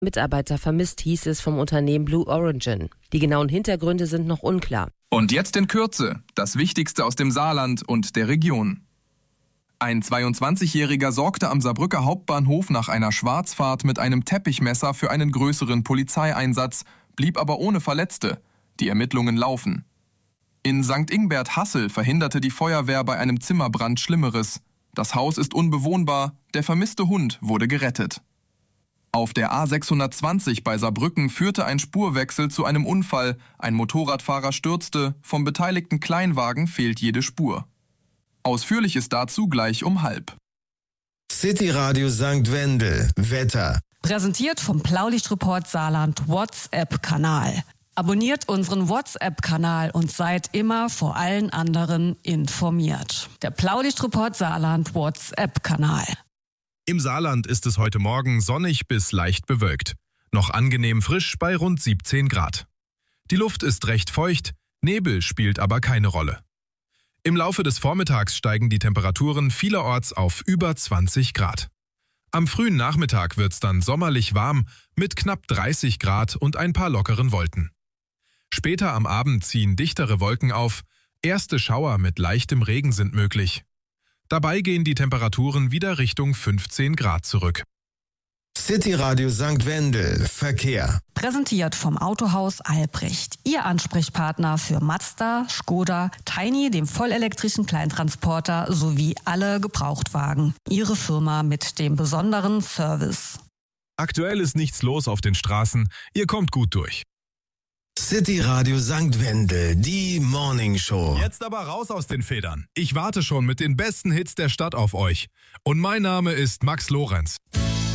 Mitarbeiter vermisst, hieß es vom Unternehmen Blue Origin. Die genauen Hintergründe sind noch unklar. Und jetzt in Kürze, das Wichtigste aus dem Saarland und der Region. Ein 22-Jähriger sorgte am Saarbrücker Hauptbahnhof nach einer Schwarzfahrt mit einem Teppichmesser für einen größeren Polizeieinsatz, blieb aber ohne Verletzte. Die Ermittlungen laufen. In St. Ingbert-Hassel verhinderte die Feuerwehr bei einem Zimmerbrand Schlimmeres. Das Haus ist unbewohnbar, der vermisste Hund wurde gerettet. Auf der A620 bei Saarbrücken führte ein Spurwechsel zu einem Unfall. Ein Motorradfahrer stürzte, vom beteiligten Kleinwagen fehlt jede Spur. Ausführliches dazu gleich um 12:30. City Radio St. Wendel, Wetter. Präsentiert vom Blaulichtreport Saarland WhatsApp-Kanal. Abonniert unseren WhatsApp-Kanal und seid immer vor allen anderen informiert. Der Blaulichtreport Saarland WhatsApp-Kanal. Im Saarland ist es heute Morgen sonnig bis leicht bewölkt. Noch angenehm frisch bei rund 17 Grad. Die Luft ist recht feucht, Nebel spielt aber keine Rolle. Im Laufe des Vormittags steigen die Temperaturen vielerorts auf über 20 Grad. Am frühen Nachmittag wird's dann sommerlich warm mit knapp 30 Grad und ein paar lockeren Wolken. Später am Abend ziehen dichtere Wolken auf, erste Schauer mit leichtem Regen sind möglich. Dabei gehen die Temperaturen wieder Richtung 15 Grad zurück. City Radio St. Wendel, Verkehr. Präsentiert vom Autohaus Albrecht. Ihr Ansprechpartner für Mazda, Skoda, Tiny, dem vollelektrischen Kleintransporter sowie alle Gebrauchtwagen. Ihre Firma mit dem besonderen Service. Aktuell ist nichts los auf den Straßen, ihr kommt gut durch. City Radio St. Wendel, die Morning Show. Jetzt aber raus aus den Federn. Ich warte schon mit den besten Hits der Stadt auf euch. Und mein Name ist Max Lorenz.